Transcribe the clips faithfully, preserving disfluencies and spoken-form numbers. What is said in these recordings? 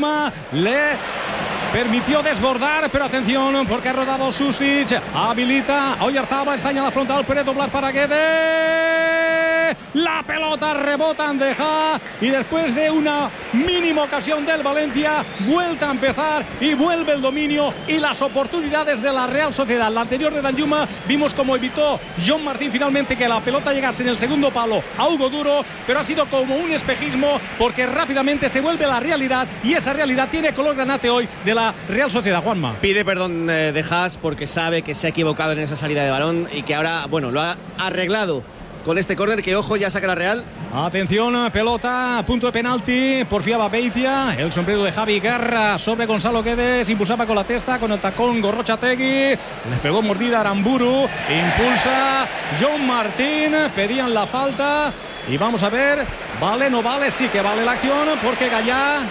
Juanma le permitió desbordar, pero atención porque ha rodado Susic, habilita a Oyarzabal, está en la frontal, puede doblar para Guedes, la pelota rebota en De Gea y después de una mínima ocasión del Valencia, vuelta a empezar y vuelve el dominio y las oportunidades de la Real Sociedad. La anterior de Danjuma vimos cómo evitó John Martín finalmente que la pelota llegase en el segundo palo a Hugo Duro, pero ha sido como un espejismo porque rápidamente se vuelve la realidad y esa realidad tiene color granate hoy de la Real Sociedad. Juanma pide perdón eh, de Haas porque sabe que se ha equivocado en esa salida de balón y que ahora, bueno, lo ha arreglado con este córner que, ojo, ya saca la Real. Atención, pelota, punto de penalti, porfiaba Beitia, el sombrero de Javi Guerra sobre Gonzalo Guedes, impulsaba con la testa, con el tacón Gorrochategui, le pegó mordida a Aramburu, impulsa John Martín, pedían la falta y vamos a ver, vale, no vale, sí que vale la acción porque Gallá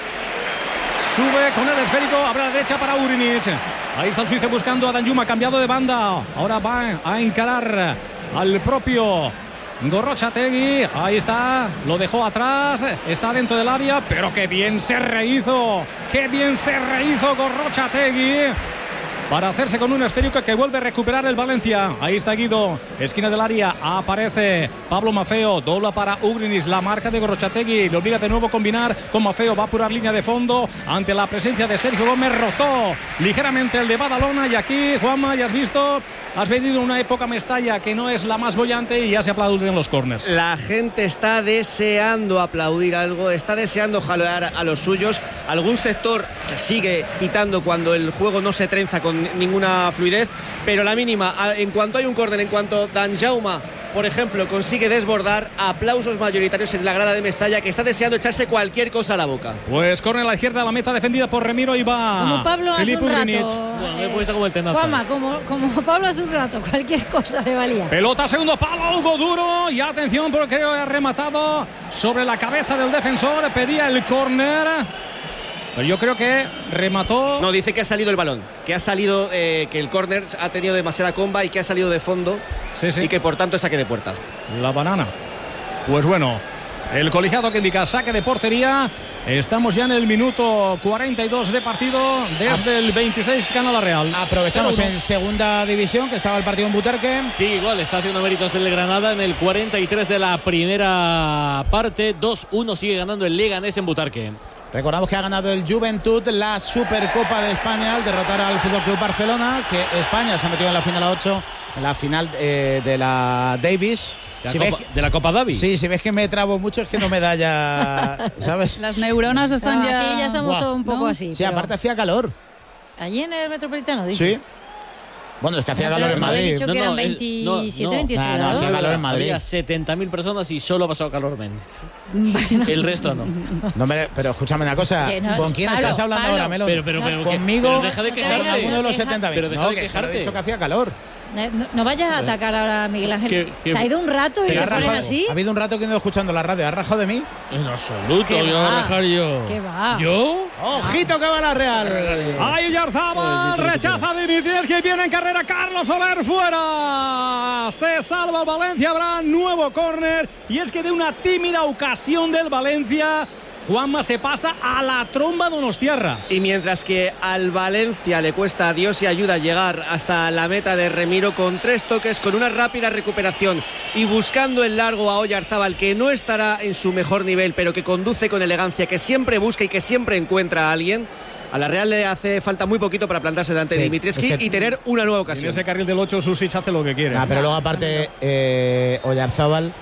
sube con el esférico, abre a la derecha para Urinic, ahí está el suizo buscando a Danjuma, cambiado de banda, ahora va a encarar al propio Gorrochategui, ahí está, lo dejó atrás, está dentro del área, pero qué bien se rehizo, qué bien se rehizo Gorrochategui para hacerse con un esférico que vuelve a recuperar el Valencia. Ahí está Guido, esquina del área, aparece Pablo Maffeo, dobla para Ugrinis, la marca de Gorrochategui, le obliga de nuevo a combinar con Maffeo, va a apurar línea de fondo ante la presencia de Sergio Gómez, rozó ligeramente el de Badalona y aquí, Juanma, ya has visto, has venido una época Mestalla que no es la más bollante y ya se aplauden en los corners. La gente está deseando aplaudir algo, está deseando jalear a los suyos, algún sector que sigue pitando cuando el juego no se trenza con ninguna fluidez, pero la mínima, en cuanto hay un córner, en cuanto Danjuma, por ejemplo, consigue desbordar, aplausos mayoritarios en la grada de Mestalla, que está deseando echarse cualquier cosa a la boca. Pues córner a la izquierda, la meta defendida por Remiro y va como Pablo hace un rato, bueno, me he puesto como el tenazas. Juanma, como, como Pablo hace un rato, cualquier cosa le valía. Pelota, segundo palo, Hugo Duro, y atención porque creo que ha rematado sobre la cabeza del defensor, pedía el córner. Pero yo creo que remató. No, dice que ha salido el balón, que ha salido, eh, que el córner ha tenido demasiada comba y que ha salido de fondo, sí, sí. Y que por tanto es saque de puerta. La banana. Pues bueno, el colegiado que indica saque de portería. Estamos ya en el minuto cuarenta y dos de partido. Desde el veintiséis gana la Real. Aprovechamos en segunda división que estaba el partido en Butarque. Sí, igual está haciendo méritos el Granada en el cuarenta y tres de la primera parte. dos uno sigue ganando el Leganés en Butarque. Recordamos que ha ganado el Juventud la Supercopa de España al derrotar al Fútbol Club Barcelona, que España se ha metido en la final a ocho, en la final eh, de la Davis. De la, si Copa, ves que, de la Copa Davis. Sí, si ves que me trabo mucho es que no me da ya, ¿sabes? Las neuronas están no, ya... Aquí ya estamos todos un poco ¿no? así. Sí, aparte hacía calor. ¿Allí en el Metropolitano, dices? Sí. Bueno, es que hacía no, calor en Madrid. He dicho que no, no, eran veintisiete, no, veintiocho no, no, grados. hacía calor en Madrid. Había setenta mil personas y solo ha pasado Carlos Méndez. Bueno. El resto no. no me, pero escúchame una cosa. Sí, no, ¿Con quién Pablo, estás hablando Pablo. ahora, Melón? Pero, pero, pero, Conmigo. Pero deja de quejarte. Con alguno de los setenta mil. Pero deja no, de que quejarte. solo he dicho que hacía calor. No, no vayas a atacar ahora a Miguel Ángel. ¿Qué, qué? Se ha ido un rato y Pero te ha pones rajado, así. ha habido un rato que no he escuchando la radio. ¿Has rajado de mí? En absoluto, ¿Qué yo va? voy a rajar yo. ¿Qué va? ¿Yo? ¡Ojito que va la Real! Ahí Oyarzabal, rechaza a Dimitrievski y viene en carrera Carlos Soler fuera. Se salva el Valencia, habrá nuevo córner. Y es que de una tímida ocasión del Valencia, Juanma se pasa a la tromba donostiarra. Y mientras que al Valencia le cuesta a Dios y ayuda a llegar hasta la meta de Remiro con tres toques, con una rápida recuperación y buscando el largo a Oyarzabal, que no estará en su mejor nivel, pero que conduce con elegancia, que siempre busca y que siempre encuentra a alguien. A la Real le hace falta muy poquito para plantarse delante sí, de Dimitrievski es que y tener una nueva ocasión. En ese carril del ocho, Susic hace lo que quiere. Nah, pero luego aparte, eh, Oyarzabal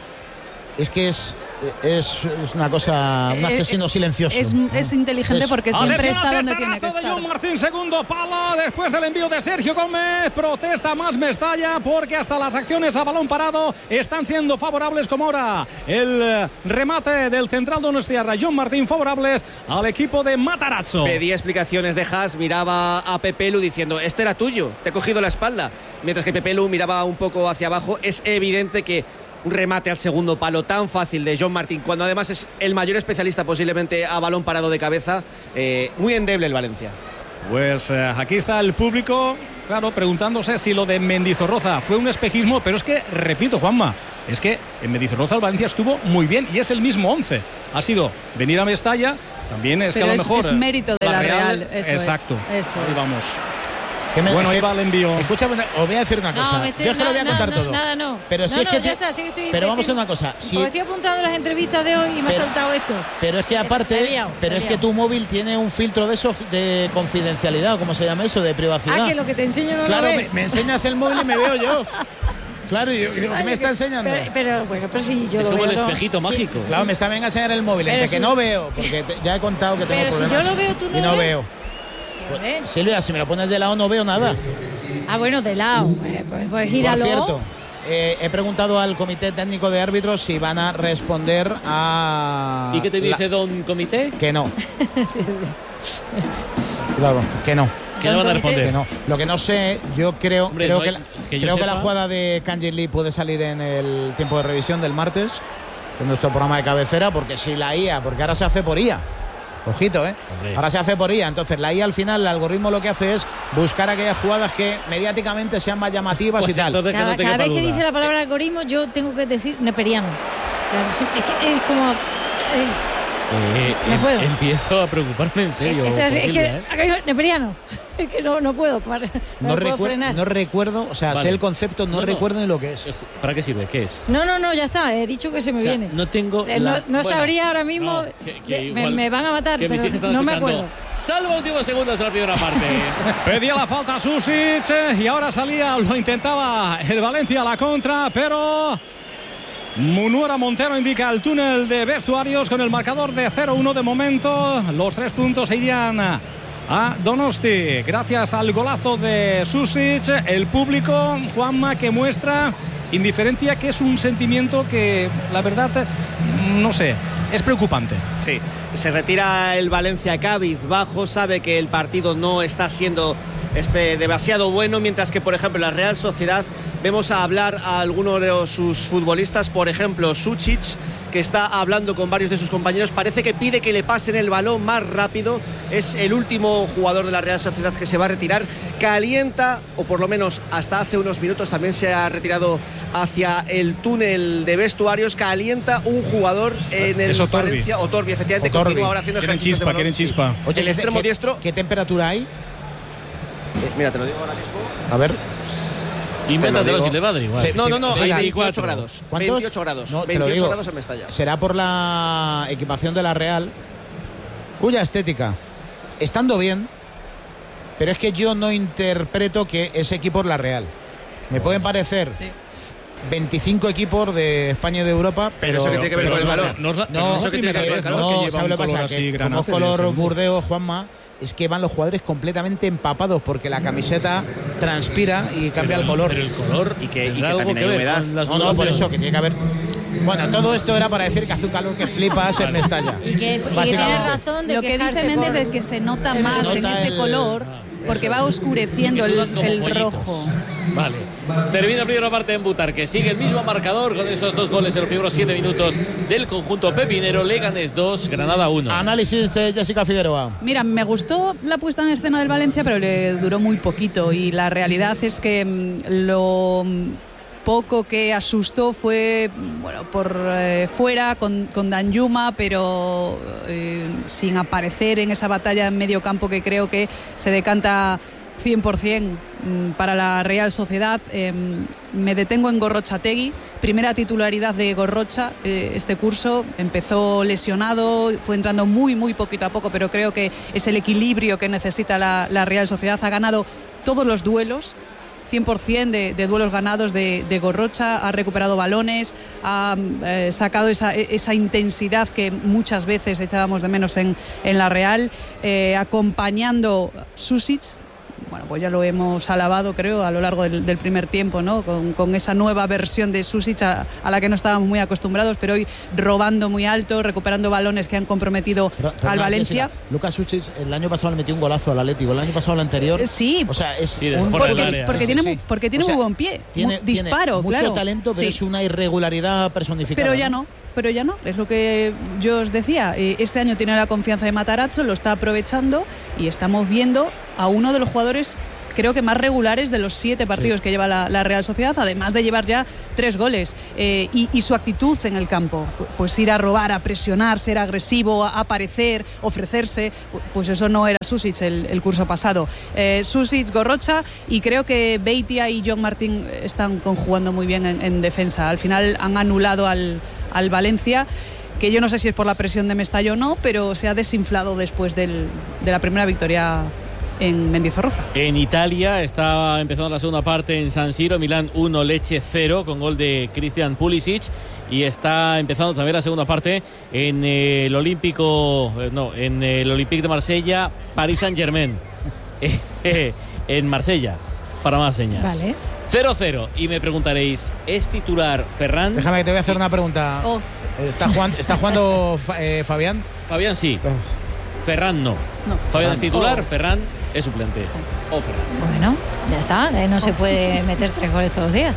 es que es... Es, es una cosa, un asesino eh, silencioso. Es, es inteligente es, porque siempre está donde tiene que estar. De John Martín, segundo palo, después del envío de Sergio Gómez, protesta más Mestalla porque hasta las acciones a balón parado están siendo favorables, como ahora el remate del central donostiarra, John Martín, favorables al equipo de Matarazzo. Pedía explicaciones de Haas, miraba a Pepelu diciendo, este era tuyo, te he cogido la espalda, mientras que Pepelu miraba un poco hacia abajo. Es evidente que un remate al segundo palo tan fácil de John Martín, cuando además es el mayor especialista posiblemente a balón parado de cabeza, eh, muy endeble el Valencia. Pues eh, aquí está el público, claro, preguntándose si lo de Mendizorroza fue un espejismo, pero es que, repito, Juanma, es que en Mendizorroza el Valencia estuvo muy bien y es el mismo once. Ha sido venir a Mestalla, También es Pero que a lo es, mejor es mérito de la, Real. Real, Eso exacto. Es, eso Ahí es. vamos. Que me, Bueno, que, ahí va el envío. Escúchame, os voy a decir una cosa. No, me estoy, Yo es que lo voy a no, contar no, todo. Nada, no. Pero no, si es no, que ya te- está, sí que estoy, pero vamos estoy- a una cosa. Si, Porque estoy apuntando las entrevistas de hoy y me Pero- ha saltado esto. pero es que Me he aparte, liado, pero me he es que liado. tu móvil tiene un filtro de esos de confidencialidad, ¿cómo se llama eso? De privacidad. Ah, que lo que te enseño no claro, lo me, ves. me enseñas el móvil y me veo yo. Claro, y yo, y digo, ¿qué Ay, me está que- enseñando? Pero, pero, bueno, pero si yo Es lo como veo, el no. espejito mágico. Claro, me está bien a enseñar el móvil, Pero entre si- que no veo, porque te- ya he contado que tengo Pero si problemas. yo lo veo, tú no y no ves. veo. Sí, hombre. Silvia, si me lo pones de lado no veo nada. Ah, bueno, de lado. Eh, pues, pues Por gíralo. cierto, eh, he preguntado al Comité Técnico de Árbitros si van a responder a... ¿Y qué te la- dice don Comité? Que no. Claro, que no. ¿Qué le van a Don Comité. Que responder? no. Lo que no sé, yo creo, Hombre, creo no que, hay- la, que yo creo que sepa. la jugada de Kanji Lee puede salir en el tiempo de revisión del martes, en nuestro programa de cabecera, porque si la I A, porque ahora se hace por I A. Ojito, ¿eh? Hombre. Ahora se hace por I A. Entonces, la I A al final, el algoritmo lo que hace es buscar aquellas jugadas que mediáticamente sean más llamativas Pues y tal. entonces que Cada, no te cada quepa vez que duda. dice la palabra algoritmo, yo tengo que decir neperiano. O sea, sí, es que es como. es- Eh, No em- puedo. Empiezo a preocuparme en serio. es, es- es por que. Silvia, ¿eh? algoritmo neperiano. Es que no, no puedo. para- no No, me puedo recuer- frenar. no recuerdo, o sea, Vale. sé el concepto, no, No, no. recuerdo ni lo que es. Eh, ¿Para qué sirve? ¿Qué es? No, no, no, ya está. He dicho que se me O sea, viene. no tengo Eh, la- no, no bueno, sabría ahora mismo. no, que- que me- igual- me, van a matar, que mis pero hijas están no me escuchando. acuerdo. Salva últimos segundos de la primera parte. Pedía la falta Susic eh, y ahora salía, lo intentaba el Valencia a la contra, pero Munuera Montero indica el túnel de vestuarios con el marcador de cero uno de momento. Los tres puntos se irían a Donosti gracias al golazo de Susic. El público, Juanma, que muestra indiferencia, que es un sentimiento que la verdad no sé, es preocupante. Sí, se retira el Valencia cabizbajo, sabe que el partido no está siendo espe- demasiado bueno, mientras que, por ejemplo, la Real Sociedad vemos a hablar a algunos de los- sus futbolistas, por ejemplo, Sučić, que está hablando con varios de sus compañeros, parece que pide que le pasen el balón más rápido, es el último jugador de la Real Sociedad que se va a retirar, calienta, o por lo menos hasta hace unos minutos también se ha retirado hacia el túnel de vestuarios, calienta un jugador en el Es Otorbi. Valencia, Otorbi, efectivamente, Otorbi. continúa ahora haciendo Quieren ejercicios de chispa, balón, quieren sí. chispa. Oye, el ¿qué- extremo qué- diestro, ¿Qué temperatura hay? eh, mira, te lo digo ahora mismo. A ver. Invéntatelo digo. si le va a dar igual. Sí, No, no, no, hay venga, veintiocho grados. ¿Cuántos? veintiocho grados. No, te lo veintiocho digo. grados en Mestalla. Será por la equipación de la Real, cuya estética, estando bien, pero es que yo no interpreto que ese equipo es la Real. Me pueden parecer Sí. veinticinco equipos de España y de Europa, pero, eso que tiene que ver pero con el no, valor. No, es la- No, pero no es eso la que tiene primera que ver, vez, claro, ¿no? no, que lleva ¿sabe un lo que color pasa? así Que como granate es de color ese. burdeo, Juanma, es que van los jugadores completamente empapados porque la camiseta transpira y cambia el color. Pero el color Y que- y tendrá que algo también que hay ver humedad. con las No, no, por modulaciones. eso que tiene que haber. Bueno, todo esto era para decir que hace un calor que flipas en Mestalla. Y que, y que tiene Básicamente. razón de Lo que quejarse dice Méndez por- es que se nota Eso más se en nota ese el- color porque va oscureciendo Que el, sudan como el pollitos. rojo. Vale. Termina la primera parte en Butarque. Sigue el mismo marcador con esos dos goles en los primeros siete minutos del conjunto pepinero. Leganés dos, Granada uno. Análisis de Jessica Figueroa. Mira, me gustó la puesta en escena del Valencia, pero le duró muy poquito y la realidad es que mm, lo mm, poco que asustó fue bueno por eh, fuera con, con Danjuma, pero eh, sin aparecer en esa batalla en medio campo que creo que se decanta cien por ciento mm, para la Real Sociedad. Eh, me detengo en Gorrotxategui, primera titularidad de Gorrocha eh, este curso, empezó lesionado, fue entrando muy muy poquito a poco, pero creo que es el equilibrio que necesita la, la Real Sociedad. Ha ganado todos los duelos, cien por ciento de, de duelos ganados de, de Gorrocha, ha recuperado balones, ha eh, sacado esa, esa intensidad que muchas veces echábamos de menos en, en la Real, eh, acompañando Susic. Bueno, pues ya lo hemos alabado, creo, a lo largo del, del primer tiempo, ¿no? Con, con esa nueva versión de Susic a, a la que no estábamos muy acostumbrados, pero hoy robando muy alto, recuperando balones que han comprometido Pero- pero al no, Valencia. Jessica, Lucas Sučić el año pasado le metió un golazo al Atlético, el año pasado el anterior. Eh, sí. O sea, es Sí, de un fuera del futbolista- área. Porque sí, tiene, sí. mu- porque tiene O sea, muy buen pie, Tiene, mu- disparo, tiene mucho claro. talento, pero Sí. es una irregularidad personificada. Pero ya no, pero ya no, es lo que yo os decía. eh, Este año tiene la confianza de Matarazzo, lo está aprovechando y estamos viendo a uno de los jugadores creo que más regulares de los siete partidos sí. que lleva la, la Real Sociedad, además de llevar ya tres goles. Eh, y, y su actitud en el campo, pues ir a robar, a presionar, ser agresivo, a aparecer, ofrecerse, pues eso no era Susic el, el curso pasado. Eh, Susic, Gorrocha, y creo que Beitia y John Martín están conjugando muy bien en, en defensa. Al final han anulado al, al Valencia, que yo no sé si es por la presión de Mestalla o no, pero se ha desinflado después del, de la primera victoria en Mendizorroza. En Italia está empezando la segunda parte en San Siro, Milán uno, Lecce cero, con gol de Christian Pulisic, y está empezando también la segunda parte en el Olímpico, no, en el Olympique de Marsella, Paris Saint-Germain, en Marsella, para más señas. Vale. cero cero, y me preguntaréis, ¿es titular Ferran? Déjame que te voy a hacer una pregunta. Oh. ¿Está jugando, ¿está jugando eh, Fabián? Fabián sí. Ferran no. no. Fabián es titular, oh. Ferran es suplente. O Ferran. Bueno, ya está. Eh, no se puede meter tres goles todos los días.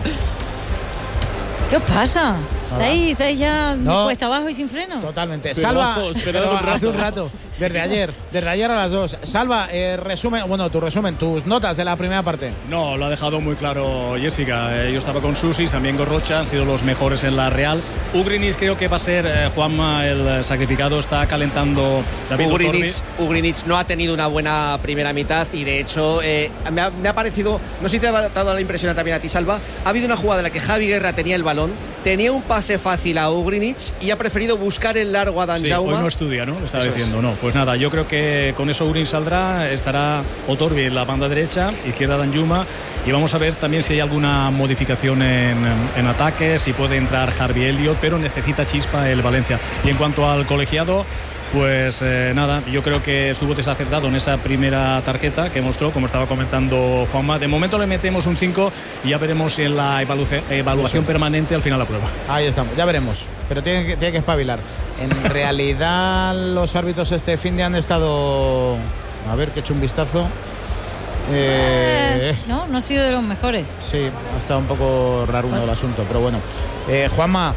¿Qué os pasa? ¿Estáis, estáis ya no. cuesta abajo y sin freno? Totalmente. Pero Salva, vamos, pero pero un rato. hace un rato, desde ayer, desde ayer a las dos. Salva, eh, resumen, bueno, tu resumen, tus notas de la primera parte. No, lo ha dejado muy claro Jessica. Eh, yo estaba con Susic, también Gorrocha, han sido los mejores en la Real. Ugrinic creo que va a ser, eh, Juanma, el sacrificado, está calentando David Ugrinic, Ugrinic no ha tenido una buena primera mitad y de hecho eh, me, ha, me ha parecido, no sé si te ha dado la impresión también a ti, Salva, ha habido una jugada en la que Javi Guerra tenía el balón, tenía un pase fácil a Ugrinic y ha preferido buscar el largo a Dan Sí, Jaume. hoy no estudia, ¿no? Le estaba Eso diciendo, es. no. Pues nada, yo creo que con eso Ugrinic saldrá, estará Otorbi en la banda derecha, izquierda Danjuma, y vamos a ver también si hay alguna modificación en, en ataque, si puede entrar Harvey Elliott, pero necesita chispa el Valencia. Y en cuanto al colegiado, pues eh, nada, yo creo que estuvo desacertado en esa primera tarjeta que mostró, como estaba comentando Juanma. De momento le metemos un cinco y ya veremos si en la evalu- evaluación permanente al final la prueba. Ahí estamos, ya veremos. Pero tiene que, tiene que espabilar. En realidad los árbitros este fin de han estado... A ver, que he hecho un vistazo. Eh, Eh, no, no ha sido de los mejores. sí, ha estado un poco raro uno el asunto, pero bueno. Eh, Juanma,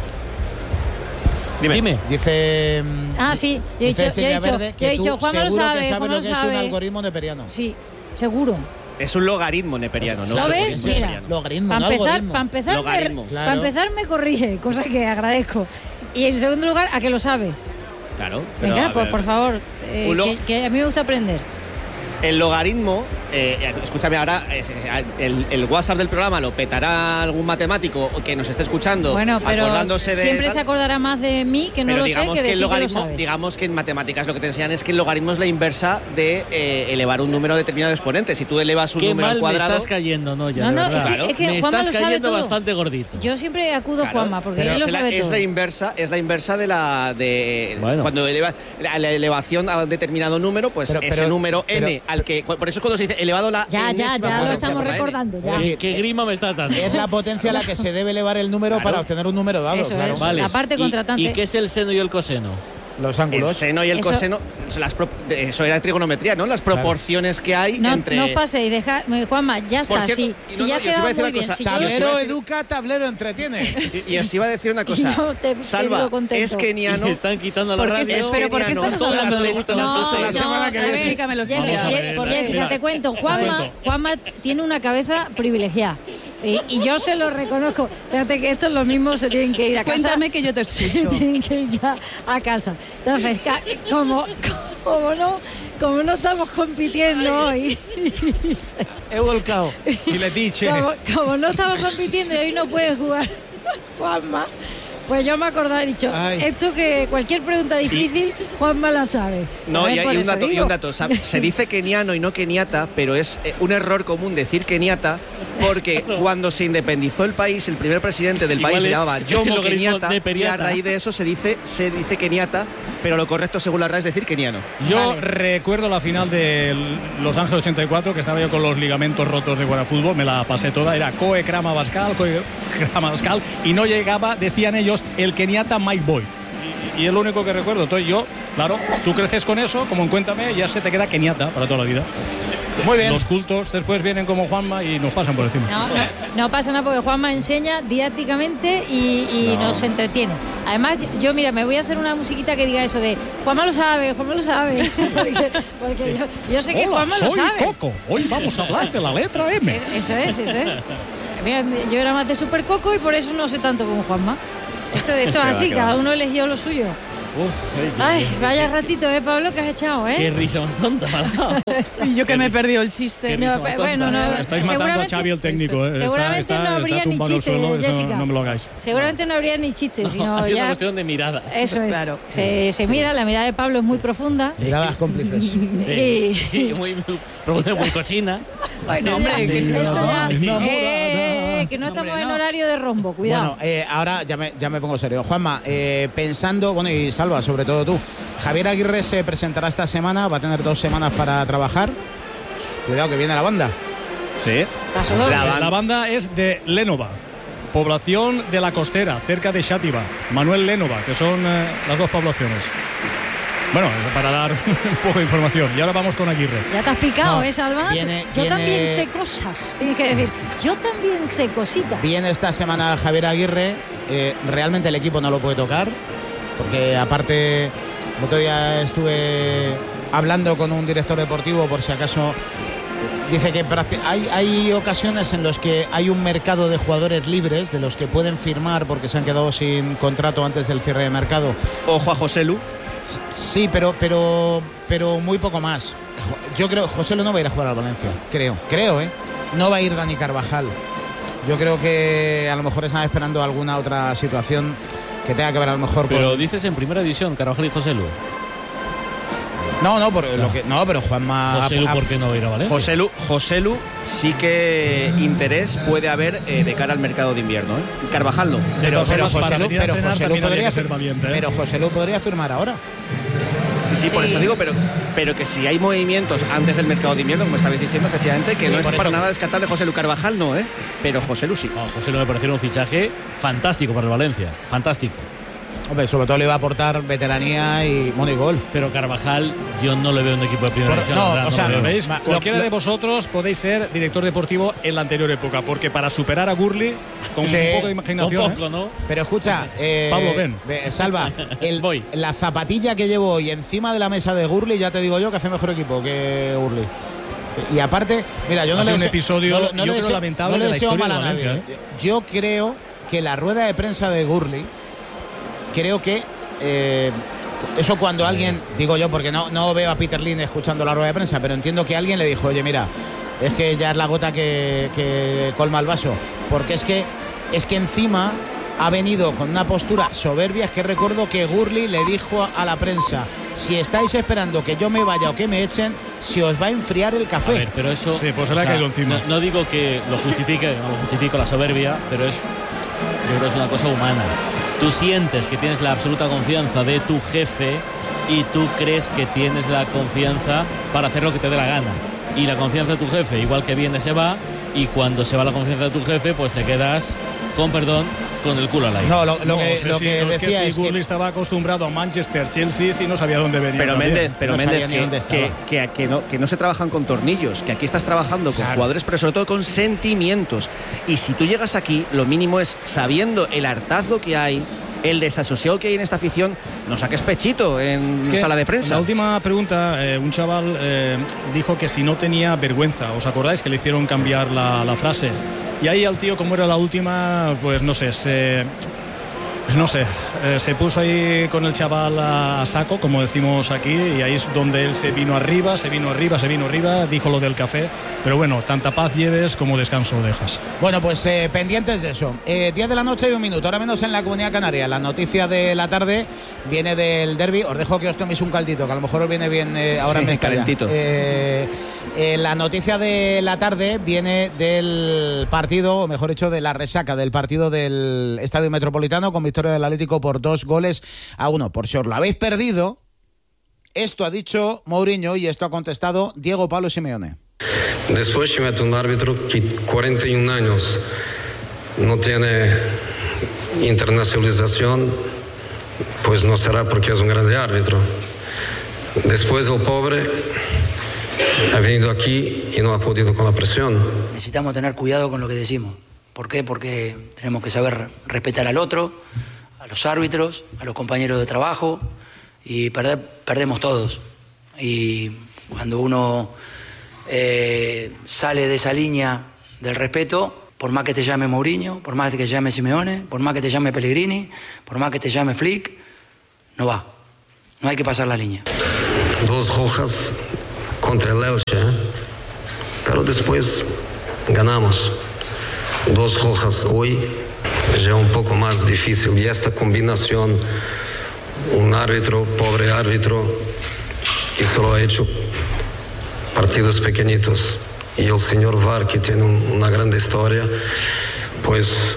Dime. Dime. dice... Ah, sí, yo he dice dicho, yo he Sevilla dicho, Verde yo que he dicho, tú Juanma lo seguro que sabe, sabes Juanma lo lo que es un sabe. algoritmo neperiano. Sí, seguro. Es un logaritmo neperiano, ¿no? ¿Lo ves? Algoritmo Mira. neperiano. Logaritmo, Para no empezar, algoritmo. para empezar, Logaritmo. me, Claro. para empezar me corrige, cosa que agradezco. Y en segundo lugar, a que lo sabes. Claro. pero Venga, a por, ver. por favor, eh, Un lo- que, que a mí me gusta aprender. El logaritmo, eh, escúchame ahora, eh, el, el WhatsApp del programa lo petará algún matemático que nos esté escuchando, Bueno, pero acordándose de siempre tal. se acordará más de mí, que no Pero lo sé, digamos que que, de el ti que lo logaritmo, sabes. digamos que en matemáticas lo que te enseñan es que el logaritmo es la inversa de eh, elevar un número determinado de exponentes. Si tú elevas un Qué número mal al cuadrado, me estás cayendo, no, ya, No, de no, verdad. es que- es que me Juanma estás lo sabe cayendo todo. bastante gordito. Yo siempre acudo a claro, Juanma, porque pero él lo es la- sabe es todo. la inversa, es la inversa de la de Bueno. cuando eleva la, la elevación a un determinado número, pues Pero- ese pero- número pero- n al que por eso es cuando se dice elevado a la Ya, ya, enésima ya lo potencia estamos por la n. recordando, ya. ¿Qué, qué grima me estás dando? Es la potencia a la que se debe elevar el número Claro. para obtener un número dado. Eso claro. es. Vale. La parte ¿Y- contratante. ¿Y qué es el seno y el coseno? Los El ángulos. seno y el Eso- coseno, las pro- de- eso era trigonometría, ¿no? Las proporciones que hay No, entre. no os paséis, deja, Juanma, ya Por está, cierto, sí. y Si no, ya no, ha y os iba a quedado decir muy una bien. cosa, Si yo lo tablero sé. Tablero decir- educa, tablero entretiene. Y, y os iba a decir una cosa. No te- te Salva, digo contento. es keniano. Me están quitando la ¿Por qué radio. estás- pero por qué keniano. estamos Todas hablando de las- esto? No, todas no, las- semana que a viene. ver, Explícamelo, Jessica, Vamos a Je- ver, por mira, Jessica, mira. te cuento. Te Juanma, cuento. Juanma tiene una cabeza privilegiada. Y, y yo se lo reconozco. Fíjate que esto es lo mismo, se tienen que ir a casa. Cuéntame que yo te Se escucho. tienen que ir ya a casa. Entonces, ca- como, como, no, como no estamos compitiendo hoy, He volcado. Y le dice, como, como no estamos compitiendo y hoy no puede jugar Juanma, pues yo me acordaba y he dicho, Ay. esto que cualquier pregunta difícil, Juanma la sabe. No, y, Entonces, por hay un eso dato, y digo. un dato. Sa- Se dice keniano y no keniata, pero es eh, un error común decir keniata porque cuando se independizó el país, el primer presidente del Igual país se es llamaba el Jomo logaritmo Kenyatta de y a periata. raíz de eso se dice se dice keniata, pero lo correcto según la R A E es decir keniano. yo Vale. recuerdo la final de Los Ángeles ochenta y cuatro, que estaba yo con los ligamentos rotos de jugar fútbol, me la pasé toda, era Coe Krama Bascal, Coe Krama Bascal, y no llegaba, decían ellos, el keniata Mike Boy. y es lo único que recuerdo. Entonces yo, claro, tú creces con eso, como en Cuéntame, ya se te queda keniata para toda la vida. Muy bien. Los cultos después vienen como Juanma y nos pasan por encima. No, no, no pasa nada porque Juanma enseña didácticamente y, y No. nos entretiene. Además, yo, yo, mira, me voy a hacer una musiquita que diga eso de Juanma lo sabe, Juanma lo sabe. Porque, porque yo, yo sé que Hola, Juanma lo soy sabe. Coco. Hoy vamos a hablar de la letra M. Es- eso es, eso es. Mira, yo era más de Super Coco y por eso no sé tanto como Juanma. Esto, esto es así, cada uno eligió lo suyo. Uf, Ay, vaya ratito, ¿eh, Pablo, que has echado, qué eh? risa más tonta. Y yo que me he perdido el chiste. Qué No, risa más pe- tonta. bueno, no, Estáis matando a seguramente- Xavi el técnico. ¿eh? seguramente está, está, no habría está ni tumbado al chistes, suelo, eso Jessica. no me lo hagáis. Seguramente no habría ni chistes, sino ha sido una ya... cuestión de miradas. Eso es. Claro. Se, se mira, la mirada de Pablo es muy profunda. Miradas cómplices. Sí. Y- muy, muy, profunda, muy cochina. Bueno, hombre, que Eso ya. Enamorada. Eh, que no Hombre, estamos en no. horario de rombo, cuidado. Bueno, eh, ahora ya me, ya me pongo serio. Juanma, eh, pensando, bueno, y Salva, sobre todo tú, Javier Aguirre se presentará esta semana, va a tener dos semanas para trabajar. Cuidado que viene la banda. Sí. Paso doble. La La, banda. banda es de Lénova, población de la costera, cerca de Xàtiva. Manuel Lénova, que son eh, las dos poblaciones. Bueno, para dar un poco de información. Y ahora vamos con Aguirre. Ya te has picado, No, ¿eh, Salva? viene- Yo viene- también sé cosas, tienes que decir. Yo también sé cositas. Viene esta semana Javier Aguirre. eh, realmente el equipo no lo puede tocar, porque aparte, el otro día estuve hablando con un director deportivo por si acaso. Dice que prácti- hay, hay ocasiones en las que hay un mercado de jugadores libres, de los que pueden firmar porque se han quedado sin contrato antes del cierre de mercado. Ojo a José Lu. Sí, pero, pero, pero muy poco más. Jo- Yo creo José Lu no va a ir a jugar al Valencia, creo, creo, ¿eh? No va a ir Dani Carvajal. Yo creo que a lo mejor están esperando alguna otra situación que tenga que ver a lo mejor Pero con... dices en primera división, Carvajal y José Lu. No, no, por lo que no, pero Juanma José Lu, ha- ¿por qué no va a ir a Valencia? José Lu, José Lu sí que interés puede haber eh, de cara al mercado de invierno. ¿eh? Carvajal no. pero, todas pero formas, José para Lu, venir a pero entrenar José Lu también habría podría que ser fir- valiente, ¿eh? pero José Lu podría firmar ahora. Sí, sí, por Sí. eso digo, pero, pero que si hay movimientos antes del mercado de invierno, como estabais diciendo, efectivamente, que Sí, no es por para eso- nada descartable José Lu. Carvajal no, ¿eh? Pero José Lu sí. No, José Lu me pareció un fichaje fantástico para el Valencia. Fantástico. Hombre, sobre todo le va a aportar veteranía y, bueno, y gol. Pero Carvajal, yo no le veo en un equipo de primera Por- división. no, la verdad, o sea, lo veo. ¿Veis? Ma- lo- Cualquiera lo- de vosotros podéis ser director deportivo en la anterior época, porque para superar a Gurli, con Sí, un poco de Un imaginación. poco, ¿eh? ¿no? Pero escucha, eh, Pablo, ven. ve- Salva, el, Voy. la zapatilla que llevo hoy encima de la mesa de Gurli, ya te digo yo que hace mejor equipo que Gurli. Y aparte, mira, yo Ha no sido le un deseo- episodio, no le- no yo le creo, deseo- lamentable no le de la deseo historia mal a de nadie. Valencia, Yo creo que la rueda de prensa de Gurli, creo que eh, eso cuando alguien, digo yo, porque no, no veo a Peter Lin escuchando la rueda de prensa, pero entiendo que alguien le dijo, oye, mira, es que ya es la gota que, que colma el vaso, porque es que, es que encima ha venido con una postura soberbia. Es que recuerdo que Gurli le dijo a la prensa, si estáis esperando que yo me vaya o que me echen, si os va a enfriar el A café. ver, pero eso. Sí, pues se o le ha sea, caído encima. No, no digo que lo justifique, no lo justifico la soberbia, pero es. Yo creo que es una cosa humana. Tú sientes que tienes la absoluta confianza de tu jefe y tú crees que tienes la confianza para hacer lo que te dé la gana. Y la confianza de tu jefe, igual que viene, se va. Y cuando se va la confianza de tu jefe, pues te quedas, con perdón, con el culo al aire. No, lo, lo No, que, sé lo si- que no, es decía que es si que Gurli estaba acostumbrado a Manchester, Chelsea, y no sabía dónde venía. Pero también. Méndez, pero No sabía Méndez ni que, dónde estaba. que, que, que no, que no se trabajan con tornillos, que aquí estás trabajando con Claro. jugadores, pero sobre todo con sentimientos. Y si tú llegas aquí, lo mínimo es, sabiendo el hartazgo que hay, el desasosiego que hay en esta afición, no saques pechito en Es que sala de en prensa. La última pregunta, eh, un chaval eh, dijo que si no tenía vergüenza. ¿Os acordáis que le hicieron cambiar la, la frase? Y ahí al tío, como era la última, pues no sé, se... Pues no sé, eh, se puso ahí con el chaval a, a saco, como decimos aquí, y ahí es donde él se vino arriba, se vino arriba, se vino arriba, dijo lo del café, pero bueno, tanta paz lleves como descanso dejas. Bueno, pues eh, pendientes de eso. Eh, diez de la noche y un minuto, ahora menos en la Comunidad Canaria. La noticia de la tarde viene del derbi. Os dejo que os toméis un caldito, que a lo mejor os viene bien eh, ahora Sí, en Mestalla. calentito. Eh, eh, la noticia de la tarde viene del partido, o mejor dicho, de la resaca del partido del Estadio Metropolitano con victoria del Atlético por dos goles a uno. Por si os lo habéis perdido, esto ha dicho Mourinho y esto ha contestado Diego Pablo Simeone. Después se mete un árbitro que cuarenta y un años no tiene internacionalización, pues no será porque es un grande árbitro. Después el pobre ha venido aquí y no ha podido con la presión. Necesitamos tener cuidado con lo que decimos. ¿Por qué? Porque tenemos que saber respetar al otro, a los árbitros, a los compañeros de trabajo, y perder, perdemos todos. Y cuando uno eh, sale de esa línea del respeto, por más que te llame Mourinho, por más que te llame Simeone, por más que te llame Pellegrini, por más que te llame Flick, no va. No hay que pasar la línea. Dos rojas contra el Elche, ¿eh? Pero después ganamos. Dos rojas hoy ya un poco más difícil. Y esta combinación, un árbitro, pobre árbitro, que solo ha hecho partidos pequeñitos, y el señor V A R, que tiene un, una gran historia, pues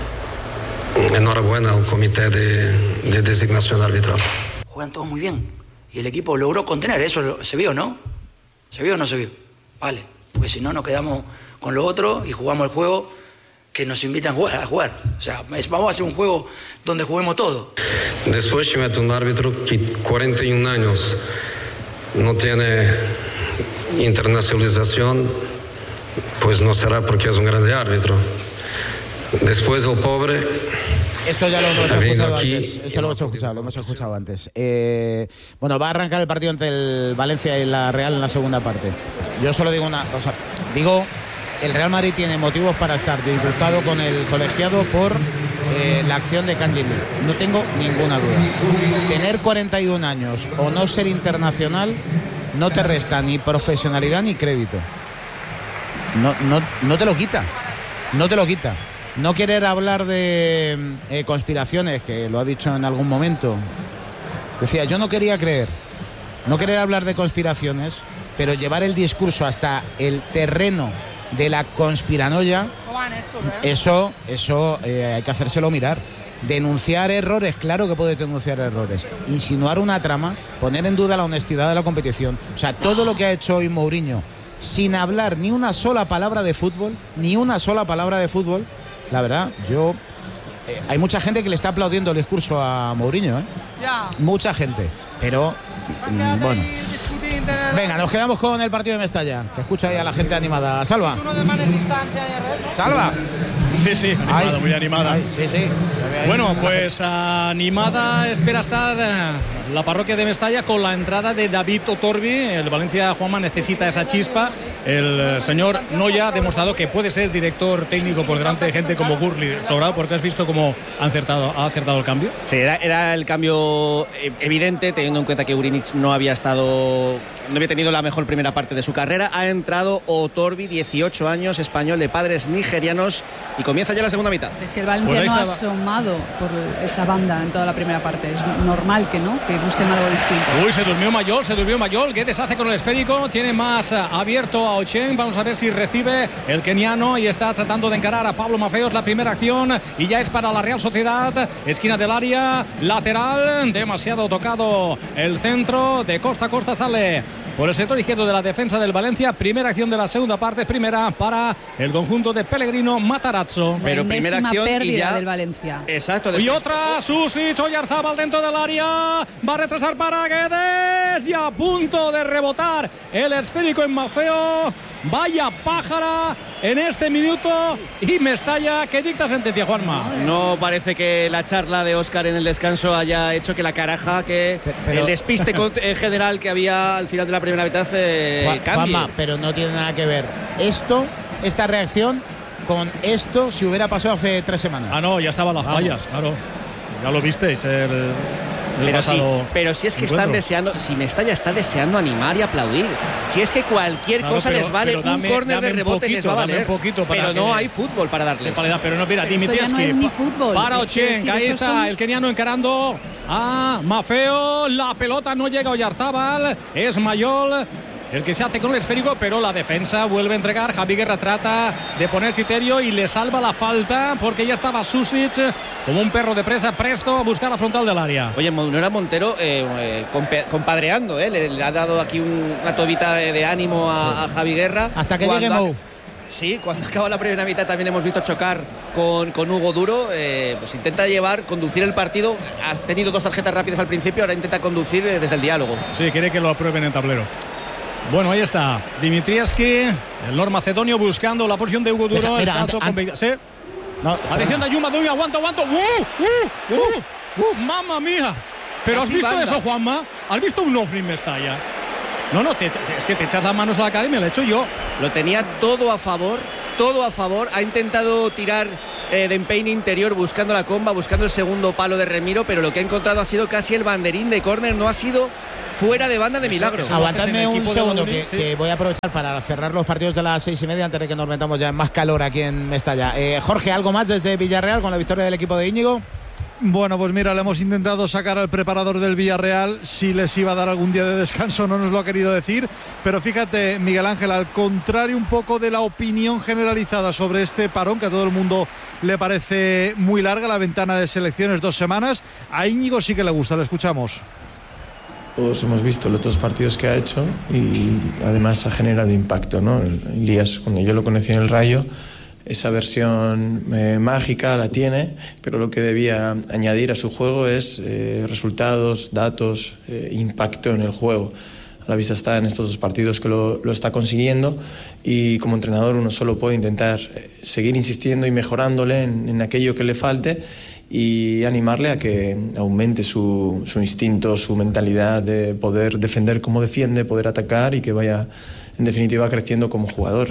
enhorabuena al comité de, de designación arbitral. Juegan todos muy bien y el equipo logró contener, eso se vio, ¿no? ¿Se vio o no se vio? Vale, porque si no nos quedamos con lo otro y jugamos el juego que nos invitan a jugar, a jugar. O sea, vamos a hacer un juego donde juguemos todo. Después se mete un árbitro que cuarenta y un años no tiene internacionalización, pues no será porque es un grande árbitro. Después el pobre. Esto ya lo hemos ha venido escuchado aquí antes. Esto lo hemos escuchado, lo hemos escuchado antes. Eh, bueno, va a arrancar el partido entre el Valencia y la Real en la segunda parte. Yo solo digo una cosa. Digo, el Real Madrid tiene motivos para estar disgustado con el colegiado por eh, la acción de Kangin Lee. No tengo ninguna duda. Tener cuarenta y un años o no ser internacional no te resta ni profesionalidad ni crédito. No, no, no te lo quita. No te lo quita. No querer hablar de eh, conspiraciones, que lo ha dicho en algún momento. Decía, yo no quería creer. No querer hablar de conspiraciones, pero llevar el discurso hasta el terreno de la conspiranoia, eso, eso eh, hay que hacérselo mirar. Denunciar errores, claro que puedes denunciar errores. Insinuar una trama, poner en duda la honestidad de la competición. O sea, todo lo que ha hecho hoy Mourinho, sin hablar ni una sola palabra de fútbol, ni una sola palabra de fútbol, la verdad, yo... Eh, hay mucha gente que le está aplaudiendo el discurso a Mourinho, ¿eh? Mucha gente, pero... Mm, bueno. Venga, nos quedamos con el partido de Mestalla, que escucha ahí a la gente animada. Salva. Salva. Sí, sí, animada, ay, muy animada. Ay, sí, sí. Bueno, pues animada espera estar la parroquia de Mestalla con la entrada de David Otorbi. El Valencia, Juanma, necesita esa chispa. El señor Noya ha demostrado que puede ser director técnico por delante de gente como Gurli, sobrado, porque has visto cómo ha acertado, ha acertado el cambio. Sí, era, era el cambio evidente, teniendo en cuenta que Urinic no había estado, no había tenido la mejor primera parte de su carrera. Ha entrado Otorbi, dieciocho años, español, de padres nigerianos, y comienza ya la segunda mitad. Es que el Valencia pues no ha asomado por esa banda en toda la primera parte. Es normal que no, que busquen algo distinto. Uy, se durmió Mayol, se durmió Mayol. Guedes hace con el esférico, tiene más abierto a Ocheng. Vamos a ver si recibe el keniano y está tratando de encarar a Pablo Mafeos. La primera acción y ya es para la Real Sociedad. Esquina del área, lateral, demasiado tocado el centro. De costa a costa sale por el sector izquierdo de la defensa del Valencia. Primera acción de la segunda parte, primera para el conjunto de Pellegrino Matarazzo. Pero primera acción pérdida y ya del Valencia. Exacto. Y otra, Susic, Oyarzábal dentro del área, va a retrasar para Guedes y a punto de rebotar el esférico en Mafeo. Vaya pájara en este minuto y Mestalla que dicta sentencia, Juanma. No parece que la charla de Óscar en el descanso haya hecho que la caraja, que pero, el despiste en general que había al final de la primera mitad eh, Juan, cambie. Juanma, pero no tiene nada que ver esto, esta reacción, con esto si hubiera pasado hace tres semanas. Ah, no, ya estaban las Vamos. fallas, claro. Ya lo visteis el, el pero sí, pero si es que encuentro. están deseando, si Mestalla está deseando animar y aplaudir. Si es que cualquier claro, cosa pero, les vale, dame, un córner de rebote poquito, les va a valer. Poquito para pero no que, hay fútbol para darles. Pero no, mira, pero Dimitrievski. esto ya no es ni fútbol. Para Ocheng, ahí está son... el keniano encarando a Mafeo. La pelota no llega a Oyarzábal, es Mayol el que se hace con el esférico, pero la defensa vuelve a entregar. Javi Guerra trata de poner criterio y le salva la falta porque ya estaba Susic como un perro de presa presto a buscar la frontal del área. Oye, no era Montero eh, eh, compa compadreando, eh, le, le ha dado aquí un, una tobita de, de ánimo a, a Javi Guerra. Hasta que cuando llegue Mou. Sí, cuando acaba la primera mitad también hemos visto chocar con, con Hugo Duro. Eh, pues intenta llevar, conducir el partido. Has tenido dos tarjetas rápidas al principio, ahora intenta conducir eh, desde el diálogo. Sí, quiere que lo aprueben en tablero. Bueno, ahí está Dimitrievski, el normacedonio, buscando la posición de Hugo Duro. Deja, mira, el salto ante, con... ¿Sí? No, atención de Ayuma, Dumi, aguanta, aguanta. ¡Uh! ¡Uh! ¡Uh! ¡Uh! ¡Mamma mía! ¿Pero Así has visto banda. eso, Juanma? ¿Has visto un Ofri en Mestalla? No, no, te, te, es que te echas las manos a la cara y me lo he hecho yo. Lo tenía todo a favor, todo a favor. Ha intentado tirar eh, de empeine interior buscando la comba, buscando el segundo palo de Remiro, pero lo que ha encontrado ha sido casi el banderín de córner, no ha sido fuera de banda de Eso, milagro. eso. Aguantadme un segundo, que, sí. que voy a aprovechar para cerrar los partidos de las seis y media antes de que nos metamos ya en más calor aquí en Mestalla. Eh, Jorge, ¿algo más desde Villarreal con la victoria del equipo de Íñigo? Bueno, pues mira, le hemos intentado sacar al preparador del Villarreal si les iba a dar algún día de descanso, no nos lo ha querido decir, pero fíjate, Miguel Ángel, al contrario un poco de la opinión generalizada sobre este parón, que a todo el mundo le parece muy larga, la ventana de selecciones, dos semanas, a Íñigo sí que le gusta, le escuchamos. Todos hemos visto los dos partidos que ha hecho y además ha generado impacto, ¿no? Elías, cuando yo lo conocí en el Rayo, esa versión eh, mágica la tiene, pero lo que debía añadir a su juego es eh, resultados, datos, eh, impacto en el juego. A la vista está en estos dos partidos que lo, lo está consiguiendo y como entrenador uno solo puede intentar seguir insistiendo y mejorándole en, en aquello que le falte y animarle a que aumente su, su instinto, su mentalidad de poder defender como defiende, poder atacar y que vaya en definitiva creciendo como jugador.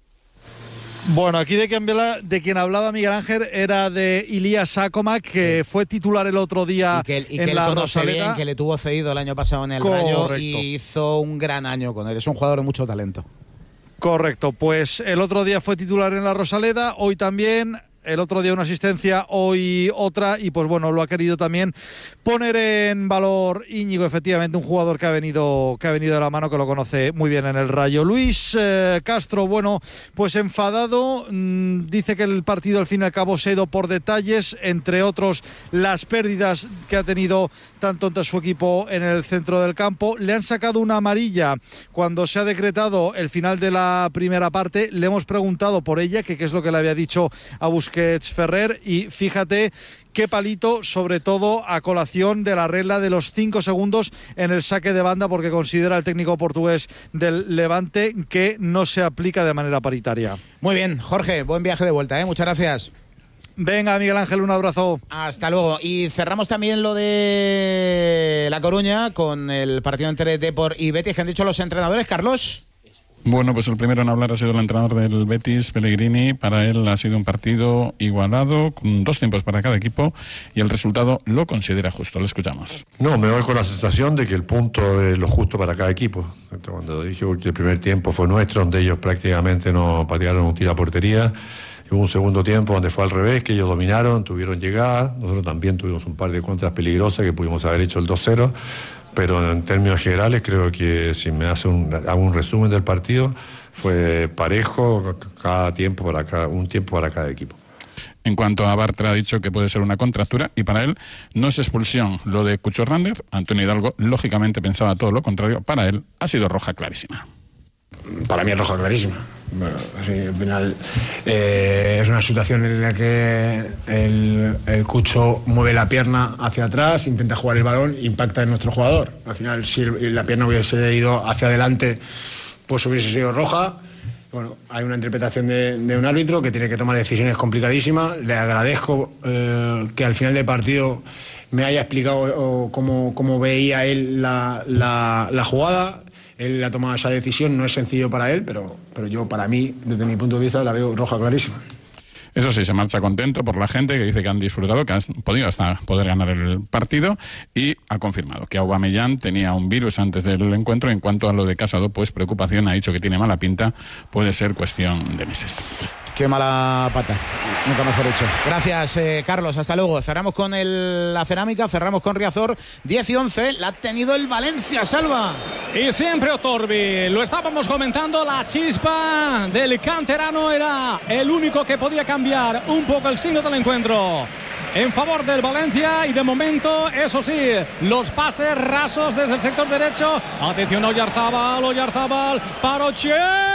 Bueno, aquí de quien, de quien hablaba Miguel Ángel era de Ilías Sácoma, que sí. fue titular el otro día y que, y en que la Rosaleda, Rosaleda, que le tuvo cedido el año pasado en el Correcto. Rayo y hizo un gran año con él. Es un jugador de mucho talento. Correcto, pues el otro día fue titular en la Rosaleda, hoy también. El otro día una asistencia, hoy otra, y pues bueno, lo ha querido también poner en valor Íñigo, efectivamente, un jugador que ha venido que ha venido de la mano, que lo conoce muy bien en el Rayo. Luis eh, Castro, bueno, pues enfadado, mmm, dice que el partido al fin y al cabo se ha ido por detalles, entre otros las pérdidas que ha tenido tanto ante su equipo en el centro del campo. Le han sacado una amarilla cuando se ha decretado el final de la primera parte, le hemos preguntado por ella, que qué es lo que le había dicho a Busquets Ferrer, y fíjate qué palito, sobre todo a colación de la regla de los cinco segundos en el saque de banda, porque considera el técnico portugués del Levante que no se aplica de manera paritaria. Muy bien, Jorge, buen viaje de vuelta, ¿eh? Muchas gracias. Venga, Miguel Ángel, un abrazo. Hasta luego. Y cerramos también lo de La Coruña con el partido entre Depor y Betis, que han dicho los entrenadores. Carlos. Bueno, pues el primero en hablar ha sido el entrenador del Betis, Pellegrini. Para él ha sido un partido igualado, con dos tiempos para cada equipo, y el resultado lo considera justo. Lo escuchamos. No, me voy con la sensación de que el punto es lo justo para cada equipo. Cuando dije que el primer tiempo fue nuestro, donde ellos prácticamente no patearon un tiro a portería, hubo un segundo tiempo donde fue al revés, que ellos dominaron, tuvieron llegada. Nosotros también tuvimos un par de contras peligrosas que pudimos haber hecho el dos cero. Pero en términos generales creo que si me hace un, hago un resumen del partido, fue parejo, cada tiempo para cada, un tiempo para cada equipo. En cuanto a Bartra, ha dicho que puede ser una contractura y para él no es expulsión lo de Cucho Hernández. Antonio Hidalgo lógicamente pensaba todo lo contrario. Para él ha sido roja clarísima. Para mí es roja clarísima. Bueno, así, al final eh, es una situación en la que el, el Cucho mueve la pierna hacia atrás, intenta jugar el balón, impacta en nuestro jugador. Al final, si la pierna hubiese ido hacia adelante, pues hubiese sido roja. Bueno, hay una interpretación de, de un árbitro que tiene que tomar decisiones complicadísimas. Le agradezco eh, que al final del partido me haya explicado o, cómo, cómo veía él la, la, la jugada. Él ha tomado esa decisión, no es sencillo para él, pero, pero yo, para mí, desde mi punto de vista, la veo roja clarísima. Eso sí, se marcha contento por la gente que dice que han disfrutado, que han podido hasta poder ganar el partido, y ha confirmado que Aubameyang tenía un virus antes del encuentro. En cuanto a lo de Casado, pues preocupación, ha dicho que tiene mala pinta, puede ser cuestión de meses. Qué mala pata, nunca mejor dicho. Gracias, eh, Carlos, hasta luego. Cerramos con el, la cerámica, cerramos con Riazor. diez y once, la ha tenido el Valencia, Salva. Y siempre Otorbi, lo estábamos comentando, la chispa del canterano era el único que podía cambiar un poco el signo del encuentro en favor del Valencia, y de momento, eso sí, los pases rasos desde el sector derecho. Atención, Oyarzábal, Oyarzábal, para Ochieng,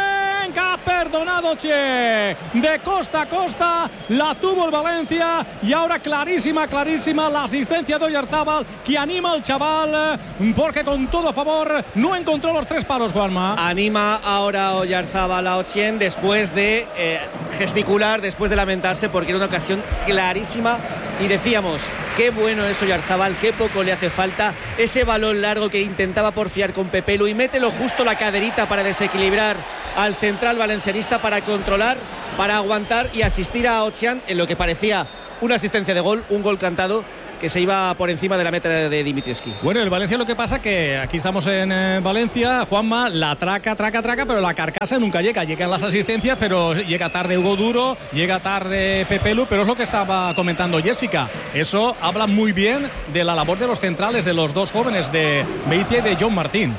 Ochienka, perdonado Che, de costa a costa, la tuvo el Valencia y ahora clarísima, clarísima la asistencia de Oyarzábal que anima al chaval porque con todo a favor no encontró los tres palos, Juanma. Anima ahora Oyarzábal a Ochien después de eh, gesticular, después de lamentarse porque era una ocasión clarísima y decíamos, qué bueno es Oyarzábal, qué poco le hace falta ese balón largo que intentaba porfiar con Pepelu y mételo justo la caderita para desequilibrar al central valencianista, para controlar, para aguantar y asistir a Ochian en lo que parecía una asistencia de gol, un gol cantado que se iba por encima de la meta de Dimitrievski. Bueno, el Valencia lo que pasa que aquí estamos en eh, Valencia, Juanma, la traca, traca, traca, pero la carcasa nunca llega. Llegan las asistencias, pero llega tarde Hugo Duro, llega tarde Pepelu, pero es lo que estaba comentando Jessica. Eso habla muy bien de la labor de los centrales, de los dos jóvenes, de Beitia y de John Martín.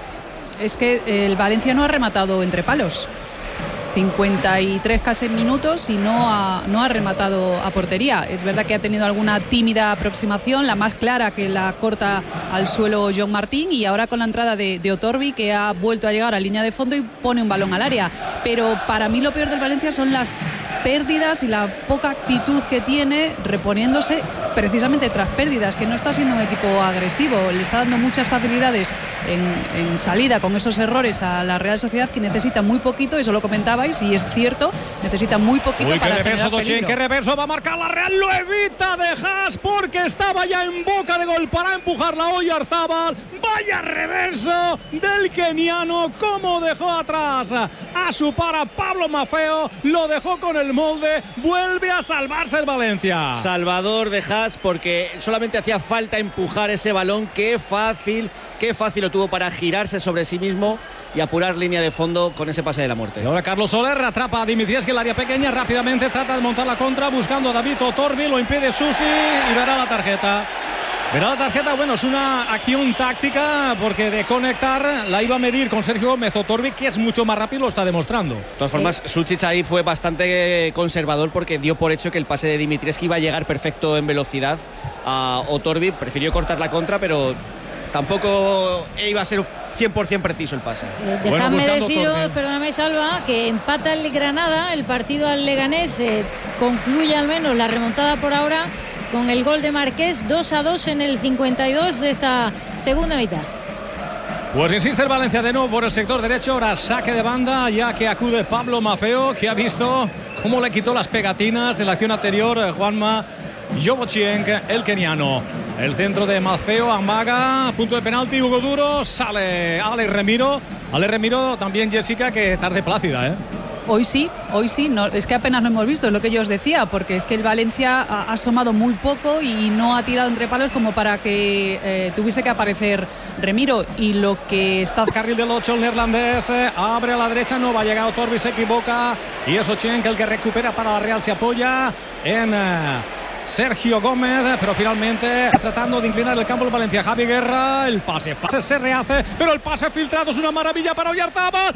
Es que el Valencia no ha rematado entre palos. cincuenta y tres casi minutos y no ha, no ha rematado a portería. Es verdad que ha tenido alguna tímida aproximación, la más clara que la corta al suelo John Martín, y ahora con la entrada de, de Otorbi, que ha vuelto a llegar a línea de fondo y pone un balón al área. Pero para mí lo peor del Valencia son las pérdidas y la poca actitud que tiene reponiéndose precisamente tras pérdidas, que no está siendo un equipo agresivo, le está dando muchas facilidades en, en salida con esos errores a la Real Sociedad, que necesita muy poquito, eso lo comentabais y es cierto, necesita muy poquito. Uy, para qué reverso, generar peligro. Qué reverso va a marcar la Real, lo evita de Haas porque estaba ya en boca de gol para empujar la Oyarzábal. Vaya reverso del keniano, cómo dejó atrás a su para Pablo Maffeo, lo dejó con el molde, vuelve a salvarse el Valencia. Salvador de Haas, porque solamente hacía falta empujar ese balón. Qué fácil, qué fácil lo tuvo para girarse sobre sí mismo y apurar línea de fondo con ese pase de la muerte. Y ahora Carlos Soler atrapa a Dimitrievski en el área pequeña, rápidamente trata de montar la contra buscando a David Otorbi, lo impide Susi y verá la tarjeta. Verá la tarjeta, bueno, es una acción táctica porque de conectar la iba a medir con Sergio Gómez. Otorbi, que es mucho más rápido, lo está demostrando. De todas formas, Sucic ahí fue bastante conservador porque dio por hecho que el pase de Dimitrievski iba a llegar perfecto en velocidad a Otorbi. Prefirió cortar la contra, pero tampoco iba a ser cien por ciento preciso el pase. Eh, dejadme bueno, deciros, perdóname Salva, que empata el Granada, el partido al Leganés, eh, concluye al menos la remontada por ahora con el gol de Marqués, dos a dos en el cincuenta y dos de esta segunda mitad. Pues insiste el Valencia de nuevo por el sector derecho, ahora saque de banda, ya que acude Pablo Maffeo, que ha visto cómo le quitó las pegatinas en la acción anterior, Juanma Jovochienk, el keniano. El centro de Maffeo, amaga, punto de penalti, Hugo Duro, sale Ale Remiro. Ale Remiro también, Jessica, que tarde plácida, ¿eh? Hoy sí, hoy sí, no, es que apenas lo hemos visto, es lo que yo os decía, porque es que el Valencia ha, ha asomado muy poco y no ha tirado entre palos como para que eh, tuviese que aparecer Remiro. Y lo que está... Carril del ocho, el neerlandés, eh, abre a la derecha, no va a llegar Otorbi, se equivoca, y es Ochienka el que recupera para la Real, se apoya en... Eh, Sergio Gómez, pero finalmente tratando de inclinar el campo el Valencia. Javi Guerra, el pase, pase se rehace, pero el pase filtrado es una maravilla para Oyarzábal.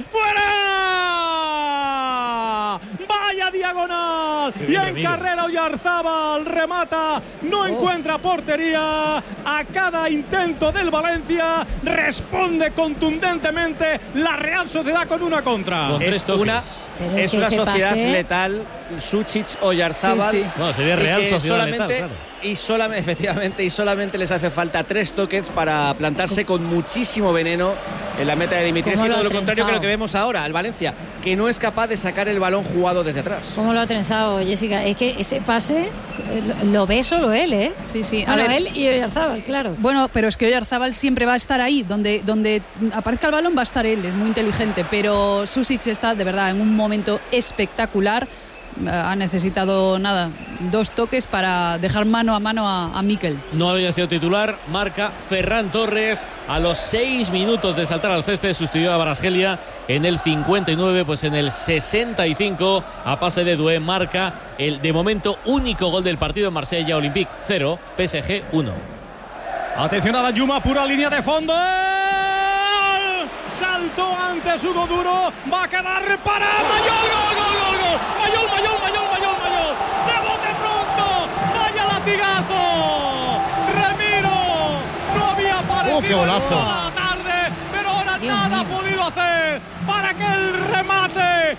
¡Fuera! ¡Vaya diagonal! Sí, y en amigo. Carrera Oyarzábal remata, no oh. encuentra portería. A cada intento del Valencia responde contundentemente la Real Sociedad con una contra. Con es una, es una sociedad pase... letal. Sucic, Oyarzábal. Sí, sí. No, sería Real Sociedad solamente, letal, claro. y solamente, efectivamente, y solamente les hace falta tres toques para plantarse con muchísimo veneno en la meta de Dimitrievski. Todo lo contrario que lo que vemos ahora, al Valencia, que no es capaz de sacar el balón jugado desde atrás. ¿Cómo lo ha trenzado, Jessica? Es que ese pase lo ve solo él, ¿eh? Sí, sí. A bueno, ver, él y Oyarzábal, claro. Bueno, pero es que Oyarzábal siempre va a estar ahí, donde, donde aparezca el balón va a estar él, es muy inteligente, pero Sucic está de verdad en un momento espectacular. Ha necesitado nada, dos toques para dejar mano a mano a, a Mikel. No había sido titular, marca Ferran Torres a los seis minutos de saltar al césped, sustituyó a Barasgelia en el cincuenta y nueve, pues en el sesenta y cinco a pase de Doué marca el de momento único gol del partido en Marsella. Olympique cero, P S G uno. Atención a la Yuma, pura línea de fondo. Saltó antes Hugo Duro, va a quedar para Mayol, gol, gol, gol, gol. Mayol, Mayol, Mayol, Mayol, Mayol. Rebote pronto, vaya latigazo. Remiro no había aparecido oh, qué golazo. toda la tarde, pero ahora Dios nada mío. ha podido hacer para que el remate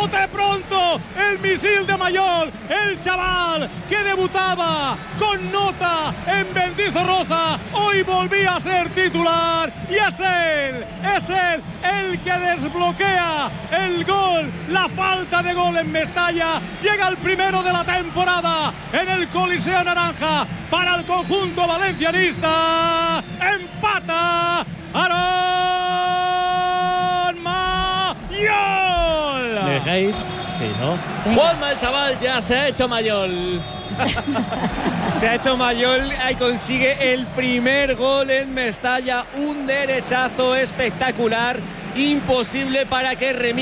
bote pronto el misil de Mayol, el chaval que debutaba con nota en Mendizorroza, hoy volvía a ser titular y es él, es él el que desbloquea el gol, la falta de gol en Mestalla. Llega el primero de la temporada en el Coliseo Naranja para el conjunto valencianista. Empata Aaron Mayol. ¿Le dejáis? Sí, ¿no? Juanma, el chaval, ya se ha hecho Mayol. Se ha hecho Mayol y consigue el primer gol en Mestalla. Un derechazo espectacular, imposible para que remite.